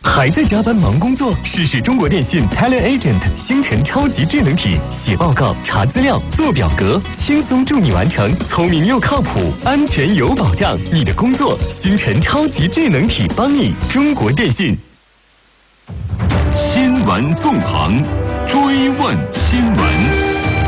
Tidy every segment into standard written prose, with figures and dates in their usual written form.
还在加班忙工作？试试中国电信 TeleAgent 星辰超级智能体，写报告、查资料、做表格，轻松助你完成，聪明又靠谱，安全有保障。你的工作，星辰超级智能体帮你。中国电信。 新闻纵横，追问新闻。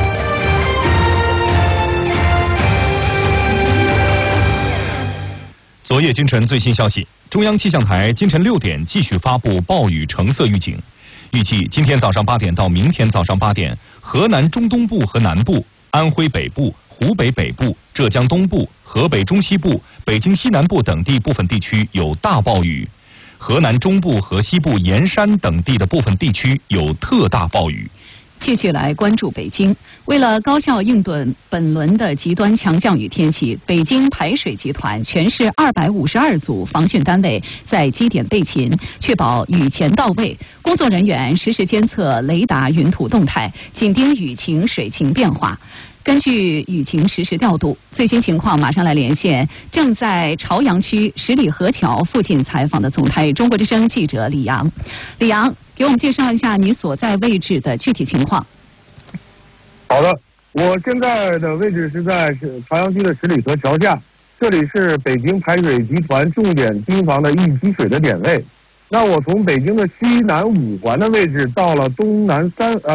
昨夜今晨最新消息，中央气象台今晨6点继续发布暴雨橙色预警，预计今天早上8点到明天早上8点，河南中东部和南部、安徽北部、湖北北部、浙江东部、河北中西部、北京西南部等地部分地区有大暴雨，河南中部和西部盐山等地的部分地区有特大暴雨。 继续来关注北京。为了高效应对本轮的极端强降雨天气，北京排水集团全市252组防汛单位在基点备勤，确保雨前到位。工作人员实时监测雷达云图动态，紧盯雨情水情变化。根据雨情实时调度，最新情况马上来连线正在朝阳区十里河桥附近采访的总台中国之声记者李阳。李阳，给我们介绍一下你所在位置的具体情况。 好的，我现在的位置是在朝阳区的十里河桥下，这里是北京排水集团重点盯防的易积水的点位。那我从北京的西南5环的位置到了东南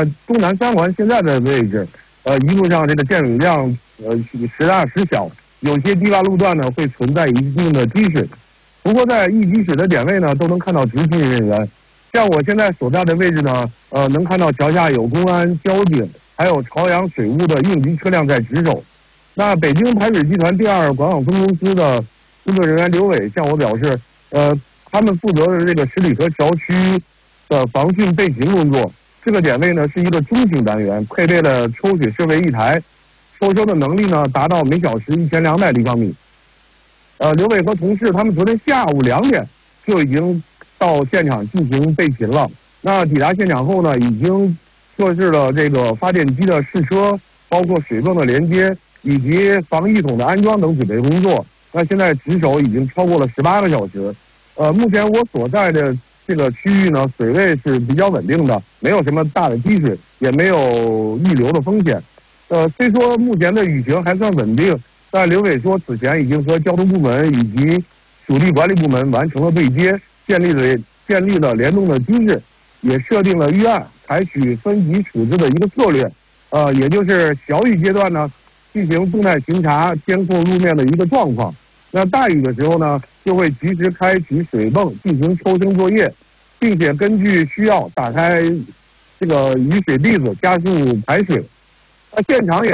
3环现在的位置，一路上这个降雨量时大时小，有些低洼路段呢会存在一定的积水。不过在易积水的点位呢，都能看到执勤人员。像我现在所在的位置呢，能看到桥下有公安、交警，还有朝阳水务的应急车辆在值守。那北京排水集团第2管网分公司的工作人员刘伟向我表示，他们负责的这个十里河桥区的防汛备勤工作。这个点位呢是一个中型单元，配备了抽水设备1台，抽收的能力呢达到每小时1200立方米。刘伟和同事他们昨天下午2点就已经到现场进行备勤了。那抵达现场后呢，已经设置了这个发电机的试车，包括水泵的连接以及防溢筒的安装等准备工作。那现在值守已经超过了18个小时。目前我所在的这个区域呢，水位是比较稳定的，没有什么大的积水，也没有溢流的风险。虽说目前的雨情还算稳定，但刘伟说此前已经和交通部门以及属地管理部门完成了对接，建立了联动的机制，也设定了预案，采取分级处置的一个策略。也就是小雨阶段呢，进行动态巡查，监控路面的一个状况。那大雨的时候呢，就会及时开启水泵进行抽升作业，并且根据需要打开这个雨水篦子加速排水。那现场也